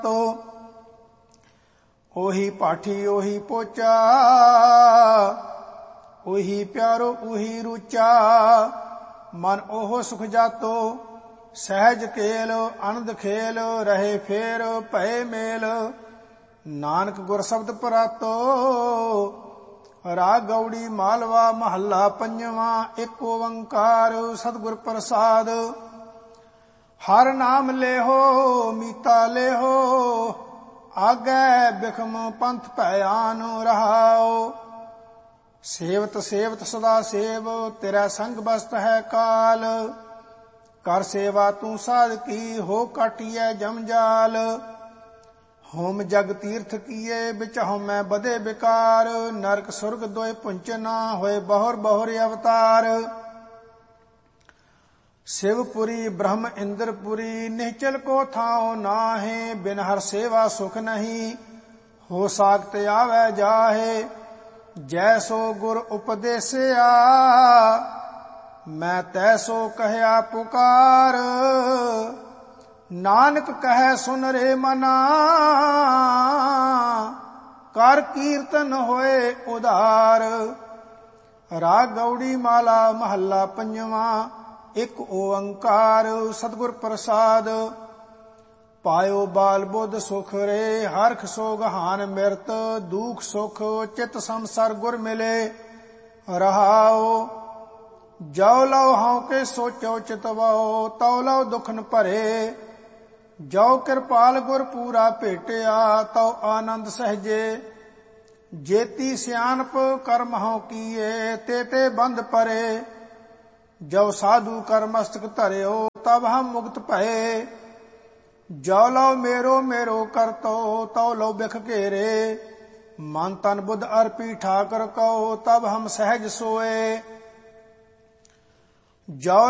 ओही पाठी ओही पोचा, ओही प्यारो ओही रुचा। मन ओहो सुख जातो, सहज केल आनंद खेल। रहे फेर भय मेल, नानक गुर शब्द परातो। राग गौड़ी मालवा महला पंजवा। एक ओंकार सतगुर प्रसाद। हर नाम लेहो मीता लेहो, आगे बिखम पंथ भयान रहाओ। सेवत सेवत सदा सेव, तेरा संग बसत है काल। कर सेवा तू साध की, हो काटिए जमजाल। होम जग तीर्थ किए, बिचहु मैं बदे बिकार। नरक सुर्ग दोय पुंचना, होए बहुर बहुर अवतार। शिवपुरी ब्रह्म इंद्रपुरी, निश्चल को थाओ नाहे। बिन हर सेवा सुख नहीं, हो सागत आवे जाहे। जैसो गुर उपदेसिया, मैं तैसो कहया पुकार। नानक कहे सुन रे मना, कर कीर्तन होए उदार। राग गौड़ी माला महला पंजवा। एक ओंकार सतगुर प्रसाद। पायो बाल बुध सुख रे, हरख सोग हान मिरत। दुख सुख चित संसार गुर मिले रहाओ। जो लो हाँ के सोचो चितवाओ, तौ लो दुखन भरे। जो कृपाल गुर पूरा भेटिया, तौ आनंद सहजे। जेती सियानप कर्म हाँ किए, ते बंद परे। जब साधु कर मस्तक धरियो, तब हम मुक्त भये। जो लो मेरो मेरो करतो, तौ लो बिख घेरे। मन तन बुध अर्पी ठाकर को, तब हम सहज सोए। जो